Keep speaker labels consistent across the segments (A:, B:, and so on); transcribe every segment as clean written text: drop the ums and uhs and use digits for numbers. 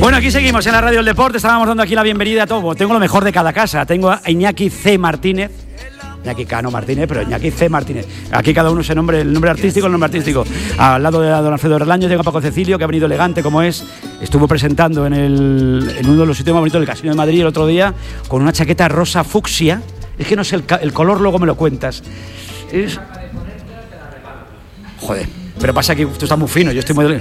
A: Bueno, aquí seguimos en la Radio del Deporte. Estábamos dando aquí la bienvenida a todo. Tengo lo mejor de cada casa. Tengo a Iñaki C. Martínez. Iñaki Cano Martínez, pero Iñaki C. Martínez. Aquí cada uno se nombre, el nombre artístico. Al lado de don Alfredo Relaño llega Paco Cecilio, que ha venido elegante como es. Estuvo presentando en uno de los sitios más bonitos del Casino de Madrid el otro día con una chaqueta rosa fucsia. Es que no sé el color, luego me lo cuentas. Joder, pero pasa que tú estás muy fino, yo estoy muy...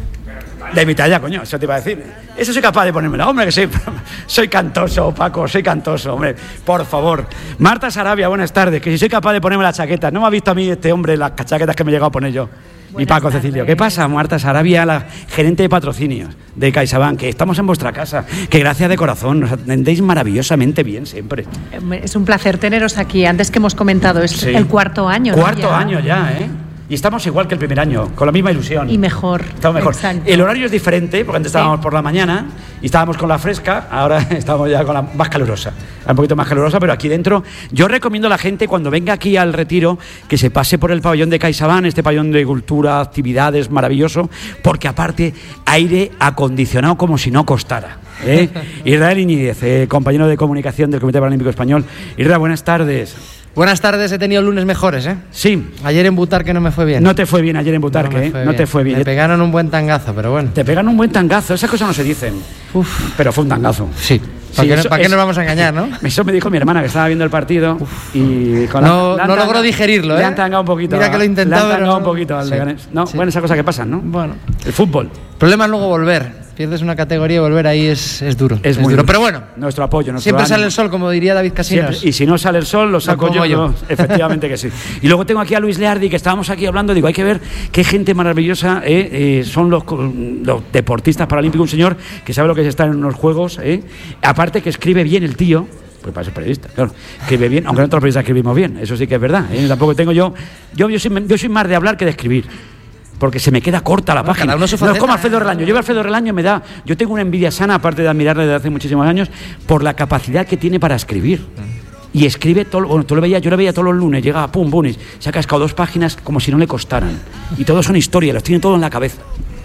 A: De mi talla, coño, eso te iba a decir. Eso soy capaz de ponérmela. Hombre, que soy cantoso, Paco, soy cantoso, hombre. Por favor. Marta Sarabia, buenas tardes. Que si soy capaz de ponerme la chaqueta. No me ha visto a mí este hombre las chaquetas que me he llegado a poner yo. Buenas y Paco tardes. Cecilio. ¿Qué pasa, Marta Sarabia, la gerente de patrocinios de CaixaBank? Que estamos en vuestra casa. Que gracias de corazón. Nos atendéis maravillosamente bien siempre.
B: Es un placer teneros aquí. Antes que hemos comentado, es el cuarto año.
A: Cuarto año ya, ¿eh? Y estamos igual que el primer año, con la misma ilusión.
B: Y mejor.
A: Estamos mejor.
B: Exacto.
A: El horario es diferente, porque antes estábamos por la mañana y estábamos con la fresca, ahora estamos ya con la más calurosa. Un poquito más calurosa, pero aquí dentro. Yo recomiendo a la gente, cuando venga aquí al Retiro, que se pase por el pabellón de CaixaBank, este pabellón de cultura, actividades, maravilloso, porque aparte, aire acondicionado como si no costara. Israel Iñiguez, compañero de comunicación del Comité Paralímpico Español. Israel, buenas tardes.
C: Buenas tardes, he tenido lunes mejores, ¿eh?
A: Sí.
C: Ayer en Butarque no me fue bien.
A: No te fue bien ayer en Butarque, no te fue bien.
C: Me pegaron un buen tangazo, pero bueno.
A: Te pegan un buen tangazo, esas cosas no se dicen.
C: Uf.
A: Pero fue un tangazo.
C: Sí. ¿Para qué nos vamos a engañar, no?
A: Eso me dijo mi hermana, que estaba viendo el partido. Y con
C: no logró digerirlo, ¿eh?
A: Le han tangado un poquito.
C: Mira que lo intentaba.
A: Le han tangado un poquito al Leganés. No, sí. Bueno, esas cosas que pasan, ¿no?
C: Bueno.
A: El fútbol.
C: El problema es luego volver. Pierdes una categoría y volver ahí es duro.
A: Es muy
C: duro. Pero bueno,
A: nuestro apoyo.
C: Siempre
A: ánimo.
C: Sale el sol, como diría David Casinos.
A: Siempre. Y si no sale el sol, lo saco yo. No, efectivamente que sí. Y luego tengo aquí a Luis Leardi, que estábamos aquí hablando. Digo, hay que ver qué gente maravillosa son los deportistas paralímpicos. Un señor que sabe lo que es estar en unos juegos. Aparte que escribe bien el tío. Pues para ser periodista, claro. Escribe bien, aunque nosotros periodistas escribimos bien. Eso sí que es verdad. Tampoco tengo yo soy más de hablar que de escribir. Porque se me queda corta la página.
C: Cada uno su faceta,
A: no es como Alfredo Relaño. Yo a Alfredo Relaño yo tengo una envidia sana, aparte de admirarle desde hace muchísimos años, por la capacidad que tiene para escribir. Y escribe yo lo veía todos los lunes, llegaba pum, y se ha cascado 2 páginas como si no le costaran. Y todos son historias, los tiene todo en la cabeza.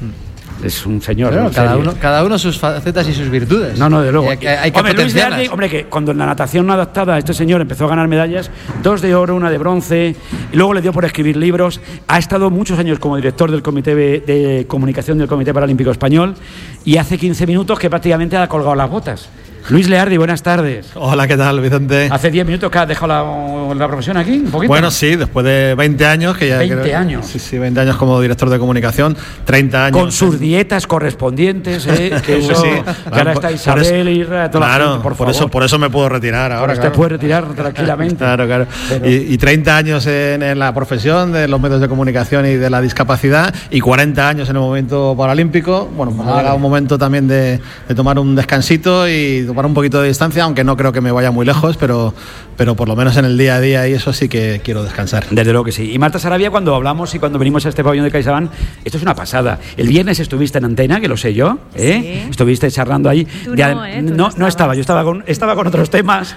A: Es un señor.
C: Pero cada uno sus facetas y sus virtudes.
A: No, de luego.
C: Hay que potenciarlas.
A: Que cuando en la natación no adaptada este señor empezó a ganar medallas, 2 de oro, 1 de bronce, y luego le dio por escribir libros. Ha estado muchos años como director del Comité de Comunicación del Comité Paralímpico Español, y hace 15 minutos que prácticamente ha colgado las botas. Luis Leardi, buenas tardes.
D: Hola, ¿qué tal, Vicente?
A: Hace 10 minutos que has dejado la profesión aquí, un poquito.
D: Bueno, sí, después de 20 años que ya
A: 20 años.
D: Sí, 20 años como director de comunicación, 30 años.
A: Con sus dietas correspondientes, que eso, sí. Que ahora está Isabel y toda la gente, por favor.
D: Por eso me puedo retirar ahora.
A: Te puedes retirar tranquilamente.
D: Claro. Pero... Y 30 años en la profesión de los medios de comunicación y de la discapacidad, y 40 años en el momento paralímpico. Bueno, pues ha llegado un momento también de tomar un descansito y tomar un poquito de distancia, aunque no creo que me vaya muy lejos, pero por lo menos en el día a día y eso sí que quiero descansar.
A: Desde luego que sí. Y Marta Sarabia, cuando hablamos y cuando venimos a este pabellón de CaixaBank, esto es una pasada. El viernes estuviste en antena, que lo sé yo,
B: Sí.
A: Estuviste charlando ahí.
B: Tú no
A: estaba, yo estaba con otros temas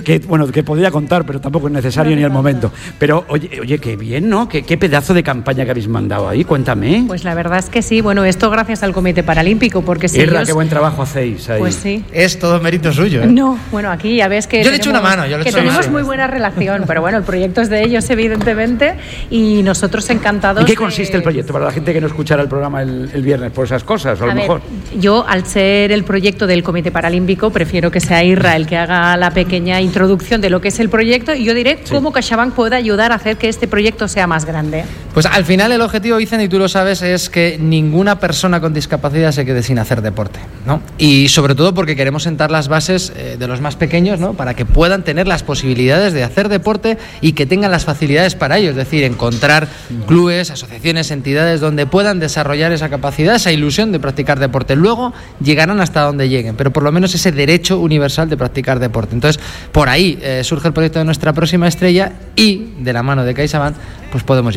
A: que podía contar, pero tampoco es necesario ni el momento. Pero oye, qué bien, ¿no? Qué pedazo de campaña que habéis mandado ahí, cuéntame.
B: Pues la verdad es que sí, bueno, esto gracias al Comité Paralímpico, porque si
A: qué buen trabajo hacéis ahí.
B: Pues sí.
C: Es todo mérito suyo, ¿eh?
B: No, bueno, aquí ya ves que
C: yo le echo una mano,
B: tenemos muy buena relación, pero bueno, el proyecto es de ellos, evidentemente, y nosotros encantados.
A: ¿En qué consiste el proyecto? Para la gente que no escuchara el programa el viernes, por esas cosas, o a lo mejor.
B: Yo, al ser el proyecto del Comité Paralímpico, prefiero que sea Irra el que haga la pequeña introducción de lo que es el proyecto, y yo diré cómo CaixaBank puede ayudar a hacer que este proyecto sea más grande.
C: Pues al final el objetivo, Vicente, y tú lo sabes, es que ninguna persona con discapacidad se quede sin hacer deporte, ¿no? Y sobre todo porque queremos sentar las bases de los más pequeños, ¿no? Para que puedan tener las posibilidades de hacer deporte y que tengan las facilidades para ello, es decir, encontrar clubes, asociaciones, entidades donde puedan desarrollar esa capacidad, esa ilusión de practicar deporte. Luego llegarán hasta donde lleguen, pero por lo menos ese derecho universal de practicar deporte. Entonces, por ahí surge el proyecto de nuestra próxima estrella, y de la mano de CaixaBank pues podemos llevarlo a cabo.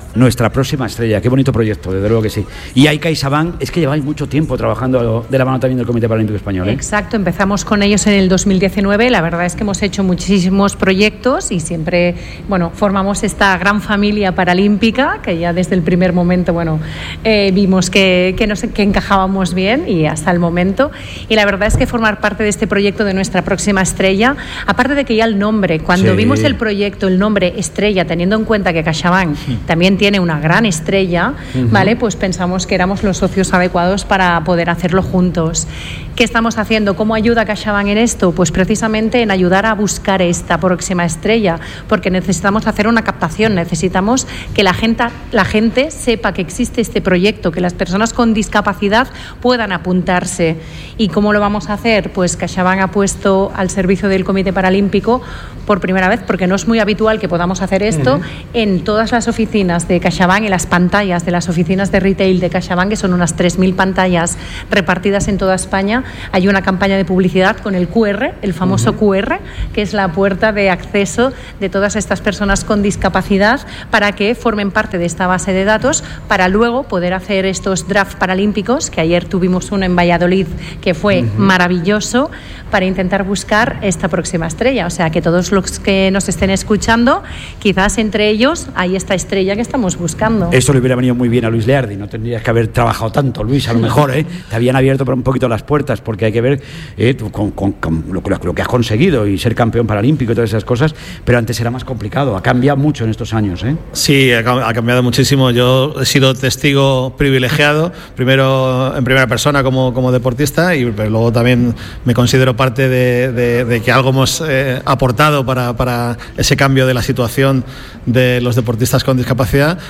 A: nuestra próxima estrella. Qué bonito proyecto, desde luego que sí. Y ahí CaixaBank, es que lleváis mucho tiempo trabajando de la mano también del Comité Paralímpico Español, ¿eh?
B: Exacto, empezamos con ellos en el 2019. La verdad es que hemos hecho muchísimos proyectos y siempre, bueno, formamos esta gran familia paralímpica que ya desde el primer momento, bueno, vimos que encajábamos bien y hasta el momento. Y la verdad es que formar parte de este proyecto de nuestra próxima estrella, aparte de que ya el nombre, cuando vimos el proyecto, el nombre estrella, teniendo en cuenta que CaixaBank también tiene una gran estrella, ¿vale? Pues pensamos que éramos los socios adecuados para poder hacerlo juntos. ¿Qué estamos haciendo? ¿Cómo ayuda CaixaBank en esto? Pues precisamente en ayudar a buscar esta próxima estrella, porque necesitamos hacer una captación, necesitamos que la gente sepa que existe este proyecto, que las personas con discapacidad puedan apuntarse. ¿Y cómo lo vamos a hacer? Pues CaixaBank ha puesto al servicio del Comité Paralímpico por primera vez, porque no es muy habitual que podamos hacer esto, en todas las oficinas de CaixaBank, en las pantallas de las oficinas de retail de CaixaBank, que son unas 3.000 pantallas repartidas en toda España, hay una campaña de publicidad con el QR, el famoso QR, que es la puerta de acceso de todas estas personas con discapacidad para que formen parte de esta base de datos, para luego poder hacer estos draft paralímpicos, que ayer tuvimos uno en Valladolid que fue maravilloso, para intentar buscar esta próxima estrella. O sea, que todos los que nos estén escuchando, quizás entre ellos hay esta estrella que estamos buscando.
A: Esto le hubiera venido muy bien a Luis Leardi, no tendrías que haber trabajado tanto, Luis, a lo mejor, te habían abierto un poquito las puertas, porque hay que ver con lo que has conseguido y ser campeón paralímpico y todas esas cosas, pero antes era más complicado, ha cambiado mucho en estos años, ¿eh?
D: Sí, ha cambiado muchísimo. Yo he sido testigo privilegiado, primero en primera persona como deportista, pero luego también me considero parte de que algo hemos aportado para ese cambio de la situación de los deportistas con discapacidad.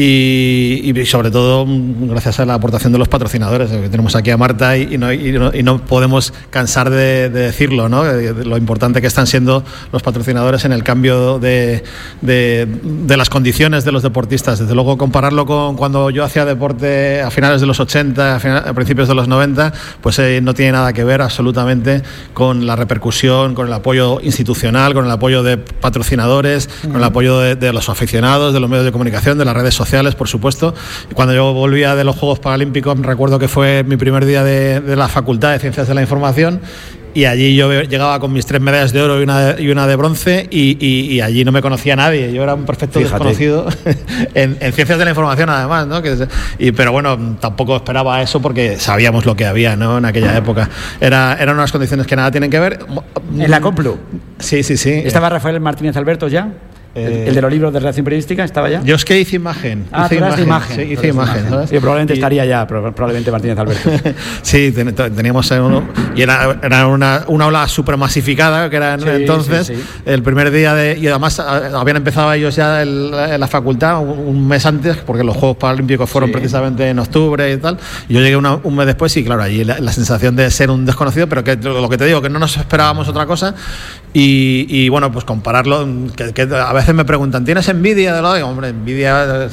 D: Y sobre todo gracias a la aportación de los patrocinadores, que tenemos aquí a Marta y no podemos cansar de decirlo, ¿no? Lo importante que están siendo los patrocinadores en el cambio de las condiciones de los deportistas. Desde luego, compararlo con cuando yo hacía deporte a finales de los 80, a principios de los 90, pues no tiene nada que ver absolutamente con la repercusión, con el apoyo institucional, con el apoyo de patrocinadores, con el apoyo de los aficionados, de los medios de comunicación, de las redes sociales, por supuesto. Y cuando yo volvía de los Juegos Paralímpicos, recuerdo que fue mi primer día de la Facultad de Ciencias de la Información, y allí yo llegaba con mis 3 medallas de oro y una de bronce, y allí no me conocía nadie. Yo era un perfecto desconocido en Ciencias de la Información, además, ¿no? Pero bueno, tampoco esperaba eso porque sabíamos lo que había, ¿no? En aquella época. Eran unas condiciones que nada tienen que ver.
A: ¿En la Complu?
D: Sí.
A: ¿Estaba Rafael Martínez Alberto ya? ¿El de los libros de redacción periodística estaba ya?
D: Yo es que hice imagen.
A: Hice imagen.
D: Sí, hice imagen, ¿sabes?
A: Sí, probablemente estaría ya, probablemente Martínez Alberto.
D: Sí, teníamos uno, y era una aula súper masificada, que era entonces, el primer día y además habían empezado ellos ya la facultad un mes antes, porque los Juegos Paralímpicos fueron precisamente en octubre y tal, y yo llegué un mes después, y claro, allí la sensación de ser un desconocido, pero que lo que te digo, que no nos esperábamos otra cosa, y bueno, pues compararlo, que a veces me preguntan, ¿tienes envidia de lo de? Hombre, envidia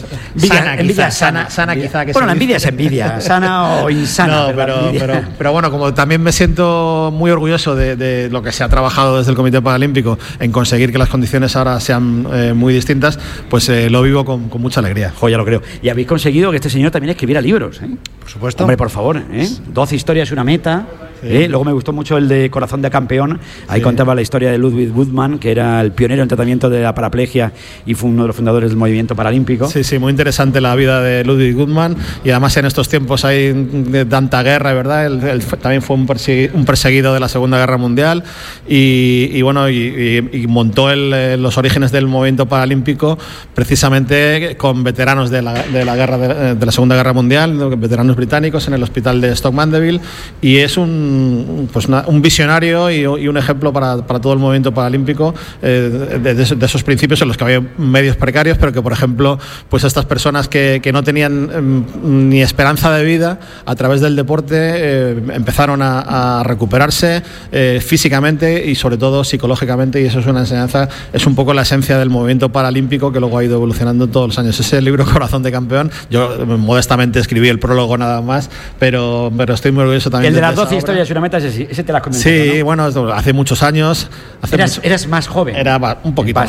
D: sana quizá. Que
A: bueno, la envidia es envidia, sana o insana.
D: No, pero bueno, como también me siento muy orgulloso de lo que se ha trabajado desde el Comité Paralímpico en conseguir que las condiciones ahora sean muy distintas, pues lo vivo con mucha alegría.
A: Ya lo creo. Y habéis conseguido que este señor también escribiera libros, ¿eh?
C: Por supuesto.
A: Hombre, por favor, 12 historias y una meta. Luego me gustó mucho el de Corazón de Campeón. Ahí contaba la historia de Ludwig Woodman, que era el pionero en tratamiento de la paraplegia y fue uno de los fundadores del movimiento paralímpico.
D: Sí, muy interesante la vida de Ludwig Woodman, y además en estos tiempos hay de tanta guerra, ¿verdad? Él también fue un perseguido de la Segunda Guerra Mundial y montó los orígenes del movimiento paralímpico precisamente con veteranos de la guerra de la Segunda Guerra Mundial, veteranos británicos, en el hospital de Stoke Mandeville, y es un visionario y un ejemplo para todo el movimiento paralímpico, de esos principios en los que había medios precarios, pero que, por ejemplo, pues estas personas que no tenían ni esperanza de vida, a través del deporte empezaron a recuperarse físicamente y sobre todo psicológicamente, y eso es una enseñanza, es un poco la esencia del movimiento paralímpico, que luego ha ido evolucionando todos los años. Ese libro, Corazón de Campeón, yo modestamente escribí el prólogo nada más, pero estoy muy orgulloso también.
A: El de las 12 historias y una meta, ese te la comenté.
D: Sí, ¿no? Bueno, hace muchos años.
A: Eras más joven.
D: Era un poquito
A: bastante
D: más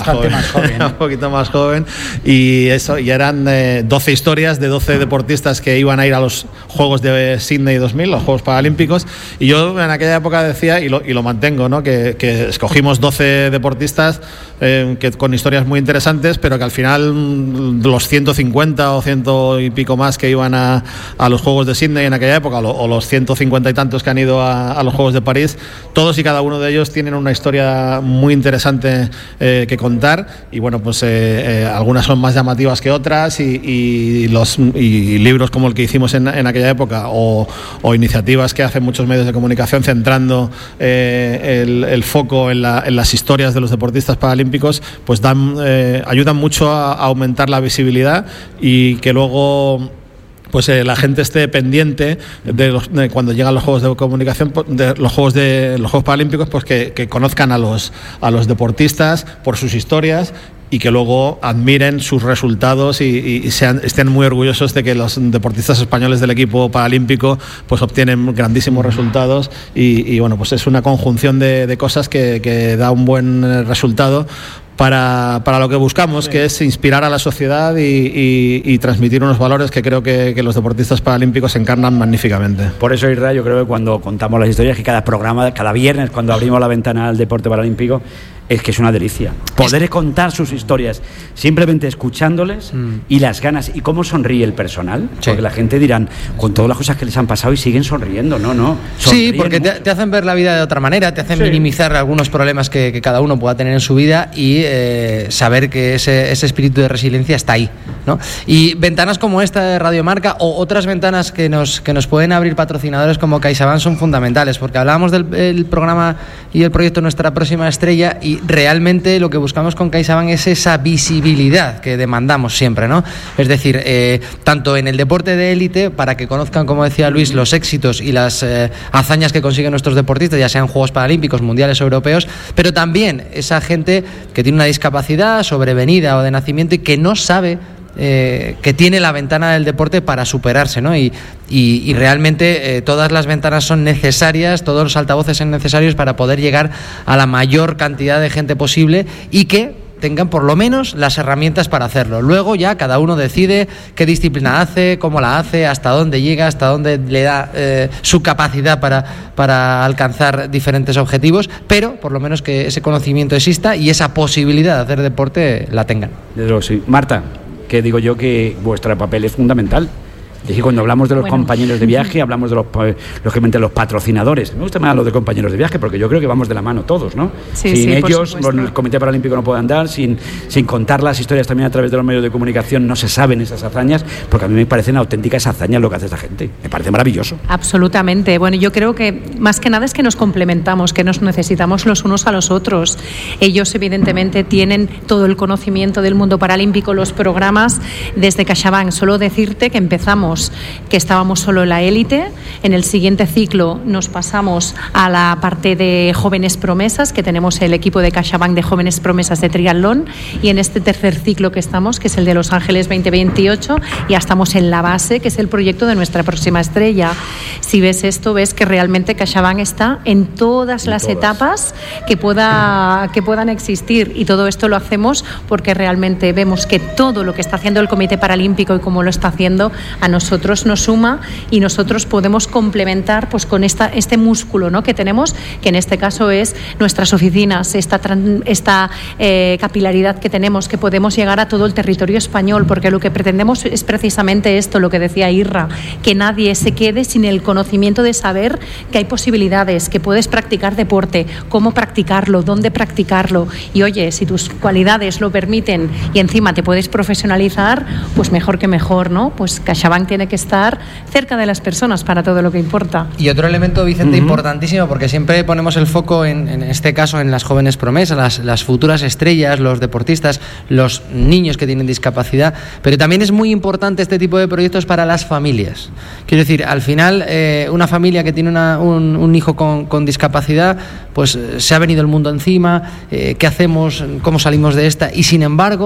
A: joven.
D: Un poquito más joven. Y eran 12 historias de 12 deportistas que iban a ir a los Juegos de Sydney 2000, los Juegos Paralímpicos. Y yo en aquella época decía, y lo mantengo, ¿no? que escogimos 12 deportistas con historias muy interesantes, pero que al final los 150 o 100 y pico más que iban a los Juegos de Sydney en aquella época, o los 150 y tantos que han ido a los Juegos de París, todos y cada uno de ellos tienen una historia muy interesante que contar, y bueno, pues algunas son más llamativas que otras, y libros como el que hicimos en aquella época, o iniciativas que hacen muchos medios de comunicación centrando el foco en las historias de los deportistas paralímpicos, pues ayudan mucho a aumentar la visibilidad, y que luego pues la gente esté pendiente de cuando llegan los Juegos de Comunicación, de los Juegos Paralímpicos, pues que conozcan a los deportistas por sus historias, y que luego admiren sus resultados y estén muy orgullosos de que los deportistas españoles del equipo paralímpico pues obtienen grandísimos resultados, y bueno, pues es una conjunción de cosas que da un buen resultado para lo que buscamos, que es inspirar a la sociedad y transmitir unos valores que creo que los deportistas paralímpicos encarnan magníficamente.
A: Por eso, Isra, yo creo que cuando contamos las historias, que cada programa, cada viernes, cuando abrimos la ventana al deporte paralímpico, es que es una delicia poder contar sus historias, simplemente escuchándoles, y las ganas, y cómo sonríe el personal, porque la gente dirán, con todas las cosas que les han pasado, y siguen sonriendo, no
C: sí, porque te hacen ver la vida de otra manera, te hacen minimizar algunos problemas que cada uno pueda tener en su vida, y saber que ese espíritu de resiliencia está ahí, ¿no? Y ventanas como esta de Radio Marca, o otras ventanas que nos pueden abrir patrocinadores como CaixaBank, son fundamentales, porque hablábamos del programa y el proyecto Nuestra Próxima Estrella, y realmente lo que buscamos con CaixaBank es esa visibilidad que demandamos siempre, ¿no? Es decir, tanto en el deporte de élite, para que conozcan, como decía Luis, los éxitos y las hazañas que consiguen nuestros deportistas, ya sean Juegos Paralímpicos, Mundiales o Europeos, pero también esa gente que tiene una discapacidad sobrevenida o de nacimiento y que no sabe que tiene la ventana del deporte para superarse, ¿no? Y realmente todas las ventanas son necesarias, todos los altavoces son necesarios para poder llegar a la mayor cantidad de gente posible, y que tengan por lo menos las herramientas para hacerlo. Luego ya cada uno decide qué disciplina hace, cómo la hace, hasta dónde llega, hasta dónde le da su capacidad para alcanzar diferentes objetivos, pero por lo menos que ese conocimiento exista y esa posibilidad de hacer deporte la tengan.
A: Desde luego, sí. Marta, que digo yo que vuestro papel es fundamental. Es que cuando hablamos de los compañeros de viaje, hablamos de lógicamente los patrocinadores. Me gusta más lo de compañeros de viaje, porque yo creo que vamos de la mano todos, ¿no?
B: Sí,
A: sin ellos, el Comité Paralímpico no puede andar, sin contar las historias también a través de los medios de comunicación, no se saben esas hazañas, porque a mí me parecen auténticas hazañas lo que hace esta gente. Me parece maravilloso.
B: Absolutamente. Bueno, yo creo que más que nada es que nos complementamos, que nos necesitamos los unos a los otros. Ellos, evidentemente, tienen todo el conocimiento del mundo paralímpico, los programas desde CaixaBank. Solo decirte que empezamos, que estábamos solo en la élite. En el siguiente ciclo nos pasamos a la parte de jóvenes promesas, que tenemos el equipo de CaixaBank de jóvenes promesas de triatlón, y en este tercer ciclo que estamos, que es el de Los Ángeles 2028, ya estamos en la base, que es el proyecto de Nuestra Próxima Estrella. Si ves esto, ves que realmente CaixaBank está en todas las etapas que puedan existir, y todo esto lo hacemos porque realmente vemos que todo lo que está haciendo el Comité Paralímpico y cómo lo está haciendo a nosotros nos suma, y nosotros podemos complementar pues con este músculo, ¿no?, que tenemos, que en este caso es nuestras oficinas, esta capilaridad que tenemos, que podemos llegar a todo el territorio español, porque lo que pretendemos es precisamente esto, lo que decía Irra, que nadie se quede sin el conocimiento de saber que hay posibilidades, que puedes practicar deporte, cómo practicarlo, dónde practicarlo, y oye, si tus cualidades lo permiten y encima te puedes profesionalizar, pues mejor que mejor, ¿no? Pues CaixaBank tiene que estar cerca de las personas para todo lo que importa.
C: Y otro elemento, Vicente, importantísimo, porque siempre ponemos el foco en este caso en las jóvenes promesas, las futuras estrellas, los deportistas, los niños que tienen discapacidad, pero también es muy importante este tipo de proyectos para las familias. Quiero decir, al final una familia que tiene un hijo con discapacidad, pues se ha venido el mundo encima, ¿qué hacemos? ¿Cómo salimos de esta? Y sin embargo,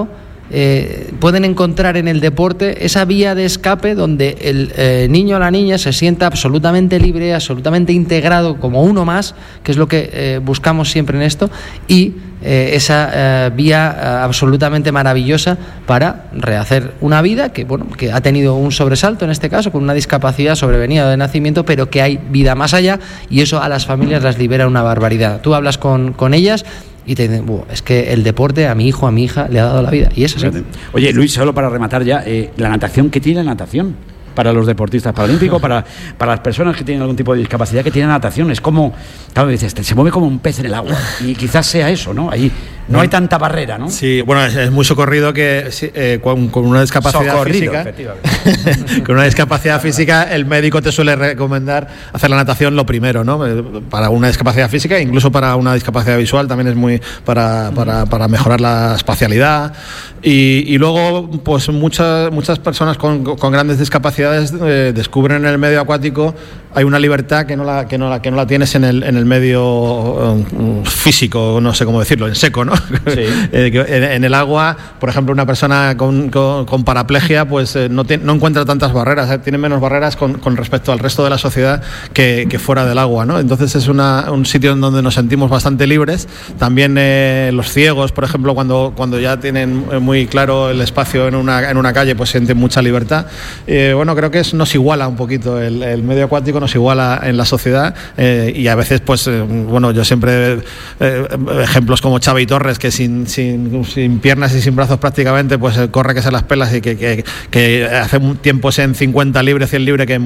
C: pueden encontrar en el deporte esa vía de escape donde el niño o la niña se sienta absolutamente libre, absolutamente integrado como uno más, que es lo que buscamos siempre en esto, y esa vía absolutamente maravillosa para rehacer una vida que ha tenido un sobresalto, en este caso con una discapacidad sobrevenida de nacimiento, pero que hay vida más allá, y eso a las familias las libera una barbaridad. Tú hablas con ellas y te dicen, es que el deporte a mi hijo, a mi hija le ha dado la vida, y es así.
A: Oye, Luis, solo para rematar ya, la natación, ¿qué tiene la natación para los deportistas paralímpicos, para las personas que tienen algún tipo de discapacidad que tienen natación? Es como, claro, dices, se mueve como un pez en el agua, y quizás sea eso, ¿no? Ahí no hay tanta barrera, ¿no?
D: Sí, bueno, es muy socorrido que con una discapacidad física, con una discapacidad física, el médico te suele recomendar hacer la natación lo primero, ¿no? Para una discapacidad física, incluso para una discapacidad visual también es muy para mejorar la espacialidad, y luego pues muchas personas con grandes discapacidades descubren en el medio acuático hay una libertad que no la tienes en el medio físico, no sé cómo decirlo, en seco, ¿no? Sí. En el agua, por ejemplo, una persona con paraplegia pues no encuentra tantas barreras, tiene menos barreras con respecto al resto de la sociedad que fuera del agua, ¿no? Entonces es un sitio en donde nos sentimos bastante libres. También los ciegos, por ejemplo, cuando ya tienen muy claro el espacio en una calle, pues sienten mucha libertad. Creo que nos iguala un poquito el medio acuático, nos iguala en la sociedad, y a veces pues yo siempre ejemplos como Xavi Torres, que sin piernas y sin brazos prácticamente pues corre que se las pelas, y que hace tiempos en 50 libre, 100 libre que el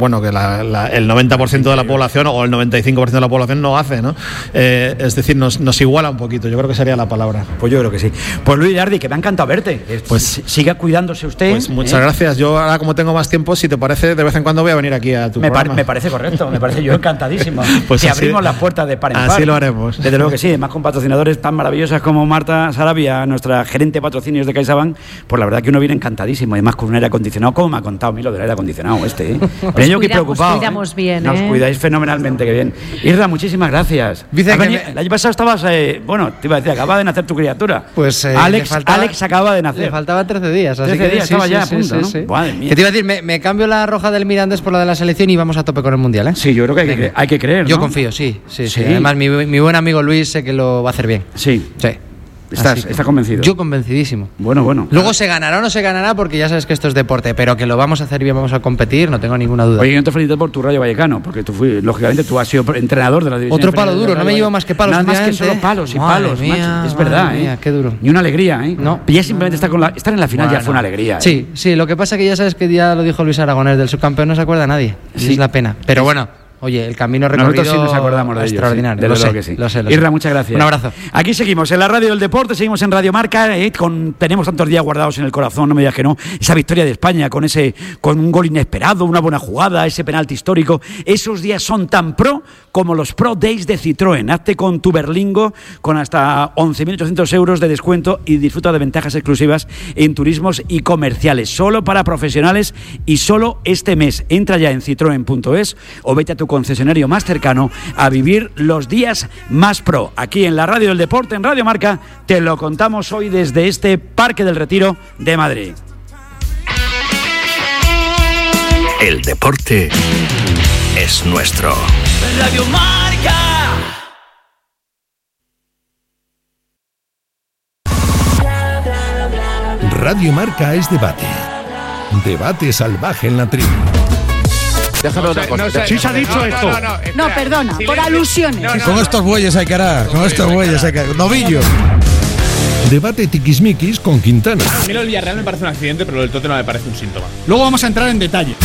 D: 90% de la población o el 95% de la población no hace, ¿no? Es decir, nos iguala un poquito, yo creo que sería la palabra.
A: Pues yo creo que sí. Pues Luis Yardi, que me ha encantado verte, pues siga cuidándose usted.
D: Pues muchas gracias. Yo ahora, como tengo más tiempo, si te parece, de vez en cuando voy a venir aquí a tu programa.
A: Me parece correcto, yo encantadísimo.
D: Pues
A: si abrimos las puertas de par en par.
D: Así lo haremos.
A: Desde luego que sí, además con patrocinadores tan maravillosas como Marta Sarabia, nuestra gerente de patrocinios de CaixaBank, pues la verdad que uno viene encantadísimo, además con un aire acondicionado, como me ha contado a mí lo del aire acondicionado Pero yo que preocupado.
B: Nos cuidamos bien,
A: Nos cuidáis fenomenalmente, que bien. Irra, muchísimas gracias. El año pasado estabas, te iba a decir, acaba de nacer tu criatura.
C: Pues
A: Alex acaba de nacer.
C: Le faltaban 13 días, así
A: 13 días, estaba ya a punto, ¿no?
C: Madre mía. Que te iba a decir, me cambio la roja del Mirandés por la de la selección y vamos a tope con el Mundial, ¿eh?
A: Sí, yo creo que hay que creer, ¿no?
C: Yo confío, sí. Además, mi buen amigo Luis sé que lo va a hacer bien.
A: Sí. ¿Estás convencido?
C: Yo convencidísimo.
A: Bueno.
C: Luego se ganará o no se ganará, porque ya sabes que esto es deporte, pero que lo vamos a hacer bien, vamos a competir, no tengo ninguna duda.
A: Oye, yo te felicito por tu Rayo Vallecano, porque lógicamente tú has sido entrenador de la división.
C: Otro palo duro, no me llevo más que palos.
A: Nada más que solo palos y palos, macho. Es verdad,
C: mía, qué duro.
A: Ni una alegría, ¿eh?
C: No.
A: Ya simplemente estar en la final ya fue una alegría.
C: Sí, lo que pasa es que ya sabes que ya lo dijo Luis Aragonés, del subcampeón no se acuerda nadie. Sí. Es la pena. Pero bueno. Oye, el camino recorrido.
A: Nosotros sí nos acordamos de
C: extraordinario.
A: Ello, sí. Lo sé. Irra, muchas gracias.
C: Un abrazo.
A: Aquí seguimos en la radio del deporte, seguimos en Radio Marca, tenemos tantos días guardados en el corazón, no me digas que no. Esa victoria de España con un gol inesperado, una buena jugada, ese penalti histórico. Esos días son tan pro como los Pro Days de Citroën. Hazte con tu Berlingo con hasta 11.800 euros de descuento y disfruta de ventajas exclusivas en turismos y comerciales. Solo para profesionales y solo este mes. Entra ya en citroen.es o vete a tu concesionario más cercano a vivir los días más pro. Aquí en la radio del deporte, en Radio Marca, te lo contamos hoy desde este Parque del Retiro de Madrid.
E: El deporte es nuestro.
F: Radio Marca.
E: Radio Marca es debate. Debate salvaje en la tribu.
G: Déjame otra cosa.
H: Sí se ha dicho esto.
I: No, perdona, por alusiones.
J: Con estos bueyes hay que hará. Con estos bueyes hay que hará. Novillo.
E: Debate tiquismiquis con Quintana.
H: A mí lo del Villarreal me parece un accidente, pero lo del Tottenham me parece un síntoma. Luego vamos a entrar en detalle.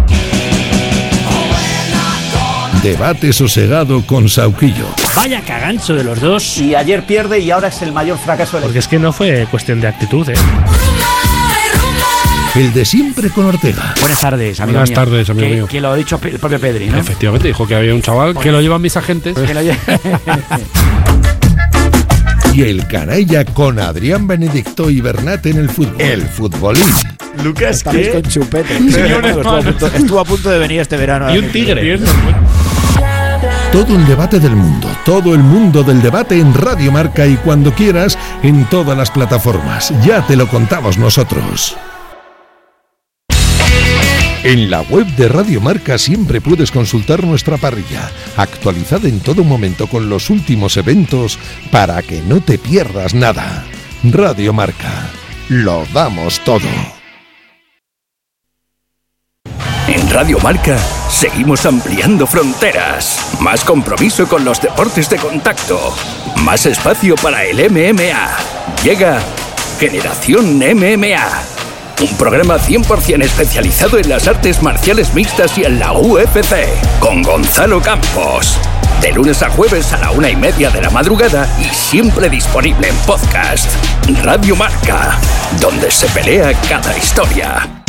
E: Debate sosegado con Sauquillo.
K: Vaya cagancho de los dos.
L: Y ayer pierde y ahora es el mayor fracaso del equipo.
K: Porque es que no fue cuestión de actitud,
E: El de siempre con Ortega.
A: Buenas tardes, amigo
J: mío. Buenas tardes, amigo mío.
A: Que lo ha dicho el propio Pedri, ¿no?
J: Efectivamente, dijo que había un chaval que lo llevan mis agentes.
E: Y el canalla con Adrián Benedicto y Bernat en el fútbol. El futbolín.
L: Lucas,
G: ¿qué? Con chupete. Estuvo a punto de venir este verano.
H: Y un tigre.
E: Todo el debate del mundo, todo el mundo del debate en Radio Marca y cuando quieras en todas las plataformas. Ya te lo contamos nosotros. En la web de Radio Marca siempre puedes consultar nuestra parrilla, actualizada en todo momento con los últimos eventos para que no te pierdas nada. Radio Marca, lo damos todo.
M: En Radio Marca seguimos ampliando fronteras, más compromiso con los deportes de contacto, más espacio para el MMA. Llega Generación MMA. Un programa 100% especializado en las artes marciales mixtas y en la UFC, con Gonzalo Campos. De lunes a jueves a la 1:30 de la madrugada y siempre disponible en podcast. Radio Marca, donde se pelea cada historia.